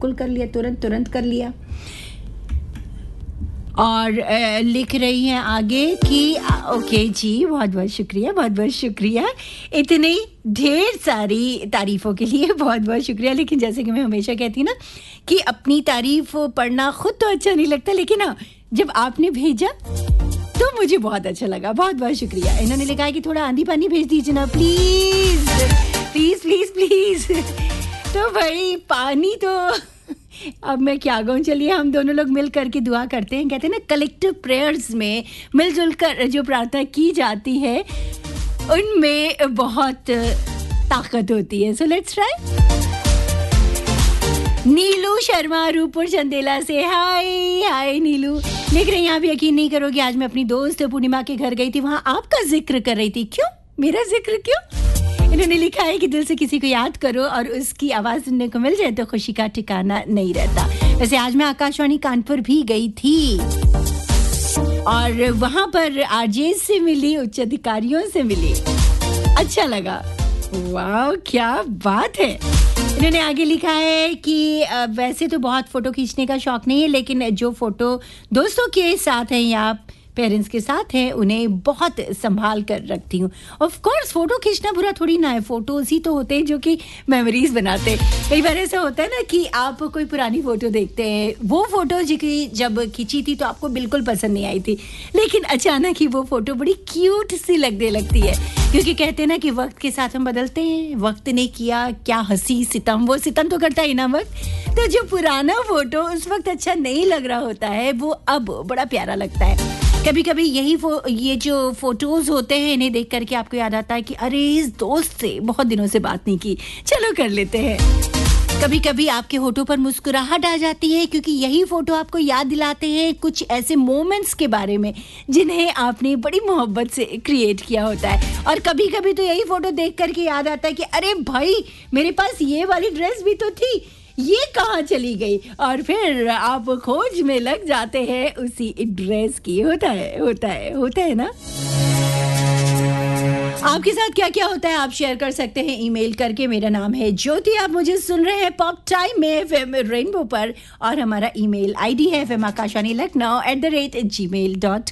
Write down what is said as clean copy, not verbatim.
बिल्कुल कर लिया, तुरंत कर लिया। और लिख रही हैं आगे कि ओके जी, बहुत बहुत शुक्रिया इतनी ढेर सारी तारीफ़ों के लिए, बहुत शुक्रिया। लेकिन जैसे कि मैं हमेशा कहती हूँ ना कि अपनी तारीफ़ पढ़ना खुद तो अच्छा नहीं लगता, लेकिन हाँ, जब आपने भेजा तो मुझे बहुत अच्छा लगा। बहुत शुक्रिया। इन्होंने लिखा है कि थोड़ा आंधी पानी भेज दीजिए ना प्लीज़ प्लीज़ प्लीज़ प्लीज़। तो भाई पानी तो अब मैं क्या कहूँ, चलिए हम दोनों लोग मिल करके दुआ करते हैं। कहते हैं ना कलेक्टिव प्रेयर्स में मिलजुल कर जो प्रार्थना की जाती है उनमें बहुत ताकत होती है। So let's try. नीलू शर्मा रूपपुर चंदेला से हाय नीलू लिख रही हैं, आप यकीन नहीं करोगे, आज मैं अपनी दोस्त पूर्णिमा के घर गई थी, वहाँ आपका जिक्र कर रही थी। क्यों मेरा जिक्र क्यों? इन्होंने लिखा है कि दिल से किसी को याद करो और उसकी आवाज़ सुनने को मिल जाए तो खुशी का ठिकाना नहीं रहता। वैसे आज मैं आकाशवाणी कानपुर भी गई थी और वहाँ पर आरजे से मिली, उच्च अधिकारियों से मिली, अच्छा लगा। वाह क्या बात है। इन्होंने आगे लिखा है कि वैसे तो बहुत फ़ोटो खींचने का शौक़ नहीं है, लेकिन जो फ़ोटो दोस्तों के साथ हैं या पेरेंट्स के साथ हैं उन्हें बहुत संभाल कर रखती हूँ। ऑफ कोर्स फ़ोटो खींचना बुरा थोड़ी ना है, फ़ोटोज़ ही तो होते हैं जो कि मेमोरीज़ बनाते हैं। कई बार ऐसा होता है ना कि आप कोई पुरानी फ़ोटो देखते हैं, वो फ़ोटो जब खींची थी तो आपको बिल्कुल पसंद नहीं आई थी, लेकिन अचानक ही वो फ़ोटो बड़ी क्यूट सी लगने लगती है, क्योंकि कहते हैं ना कि वक्त के साथ हम बदलते हैं। वक्त ने किया क्या हंसी सितम, वो सितम तो करता ही ना वक्त। तो जो पुराना फ़ोटो उस वक्त अच्छा नहीं लग रहा होता है वो अब बड़ा प्यारा लगता है। कभी-कभी ये जो फोटोज़ होते हैं इन्हें देख करके आपको याद आता है कि अरे इस दोस्त से बहुत दिनों से बात नहीं की, चलो कर लेते हैं। कभी-कभी आपके होठों पर मुस्कुराहट आ जाती है क्योंकि यही फ़ोटो आपको याद दिलाते हैं कुछ ऐसे मोमेंट्स के बारे में जिन्हें आपने बड़ी मोहब्बत से क्रिएट किया होता है। और कभी-कभी तो यही फ़ोटो देख करके याद आता है कि अरे भाई मेरे पास ये वाली ड्रेस भी तो थी, ये कहाँ चली गई, और फिर आप खोज में लग जाते हैं उसी ड्रेस की। होता है ना। आपके साथ क्या क्या होता है आप शेयर कर सकते हैं ईमेल करके। मेरा नाम है ज्योति, आप मुझे सुन रहे हैं पॉप टाइम में एफएम रेनबो पर और हमारा ईमेल आईडी है fmakashwani.lucknow@gmail.com।